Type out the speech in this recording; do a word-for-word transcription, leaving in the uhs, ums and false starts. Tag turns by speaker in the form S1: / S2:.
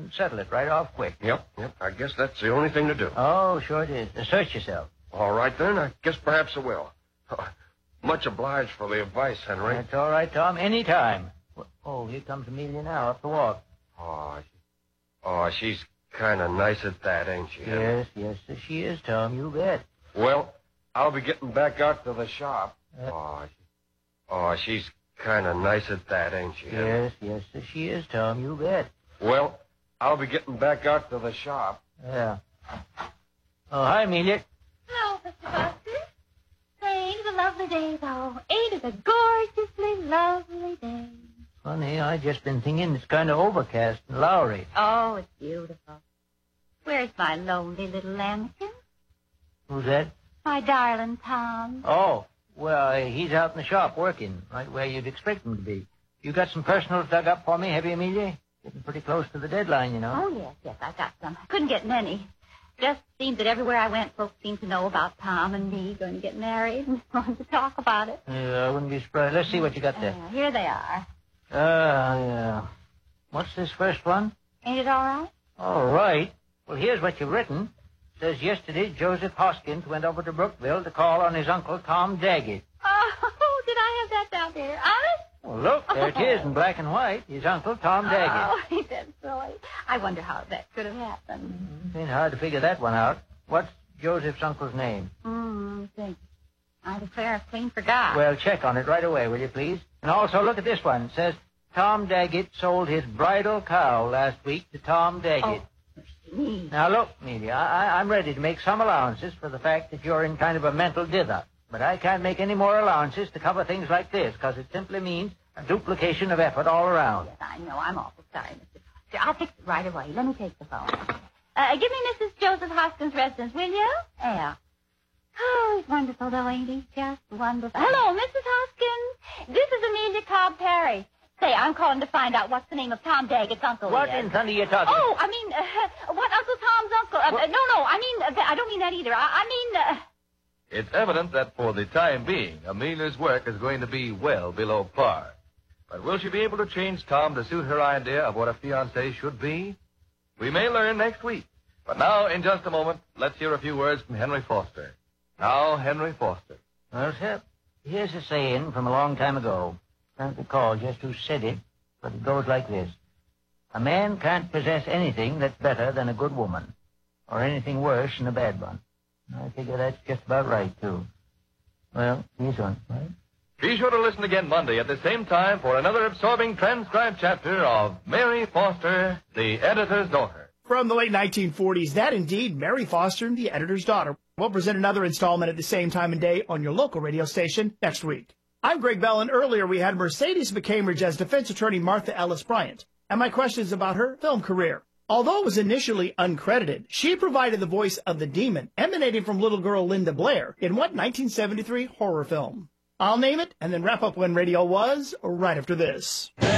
S1: and settle it right off quick.
S2: Yep, yep. I guess that's the only thing to do.
S1: Oh, sure it is. Uh, search yourself.
S2: All right, then. I guess perhaps I will. Much obliged for the advice, Henry.
S1: That's all right, Tom. Any time. Oh, here comes Amelia now up the walk.
S2: Oh, she, oh she's kind of nice at that, ain't she, Henry?
S1: Yes, yes, she is, Tom. You bet.
S2: Well, I'll be getting back out to the shop.
S1: Uh,
S2: oh, she, oh, she's kind of nice at that, ain't she, Henry?
S1: Yes, yes, she is, Tom. You bet.
S2: Well, I'll be getting back out to the shop.
S1: Yeah. Oh, hi, Amelia.
S3: Hello, Mister Buster. Say, ain't it a lovely day, though? Ain't it a gorgeously lovely day?
S1: Funny, I just been thinking it's kind of overcast and lowery.
S3: Oh, it's beautiful. Where's my lonely little lambkin?
S1: Who's that?
S3: My darling Tom.
S1: Oh, well, he's out in the shop working, right where you'd expect him to be. You got some personals dug up for me, have you, Amelia? Getting pretty close to the deadline, you know.
S3: Oh, yes, yes, I got some. I couldn't get many. Just seemed that everywhere I went, folks seemed to know about Tom and me going to get married and wanted to talk about it.
S1: Yeah, I wouldn't be surprised. Let's see what you got there.
S3: Uh, here they are.
S1: Uh, yeah. What's this first one?
S3: Ain't it all right?
S1: All right. Well, here's what you've written. It says yesterday Joseph Hoskins went over to Brookville to call on his uncle Tom Daggett.
S3: Oh, did I have that down there? Honest?
S1: Well, look, there it is in black and white. His uncle Tom Daggett.
S3: Oh, ain't that silly? I wonder how that could have happened.
S1: Ain't hard to figure that one out. What's Joseph's uncle's name?
S3: Hmm, think. I declare I clean forgot.
S1: Well, check on it right away, will you, please? And also look at this one. It says Tom Daggett sold his bridal cow last week to Tom Daggett.
S3: Oh, me.
S1: Now, look, Mealy, I, I, I'm ready to make some allowances for the fact that you're in kind of a mental dither. But I can't make any more allowances to cover things like this, because it simply means a duplication of effort all around.
S3: Yes, I know. I'm awful sorry, Mister Foster. I'll fix it right away. Let me take the phone. Uh, give me Missus Joseph Hoskins' residence, will you? Yeah. Oh, he's wonderful, though, ain't he? Just wonderful. Hello, Missus Hoskins. This is Amelia Cobb Perry. Say, I'm calling to find out what's the name of Tom Daggett's uncle
S1: What
S3: is.
S1: in thunder are you talking?
S3: Oh, I mean, uh, what Uncle Tom's uncle? Uh, uh, no, no, I mean, uh, I don't mean that either. I, I mean... Uh...
S4: It's evident that for the time being, Amelia's work is going to be well below par. But will she be able to change Tom to suit her idea of what a fiancé should be? We may learn next week. But now, in just a moment, let's hear a few words from Henry Foster. Now, Henry Foster.
S1: Well, sir, here's a saying from a long time ago. Can't recall just who said it, but it goes like this. A man can't possess anything that's better than a good woman, or anything worse than a bad one. I figure that's just about right, too. Well, here's one, right?
S4: Be sure to listen again Monday at the same time for another absorbing transcribed chapter of Mary Foster, the Editor's Daughter.
S5: From the late nineteen forties, that indeed, Mary Foster, the Editor's Daughter. We'll present another installment at the same time and day on your local radio station next week. I'm Greg Bell, and earlier we had Mercedes McCambridge as defense attorney Martha Ellis Bryant, and my questions about her film career. Although it was initially uncredited, she provided the voice of the demon emanating from little girl Linda Blair in what nineteen seventy-three horror film? I'll name it and then wrap up when radio was right after this.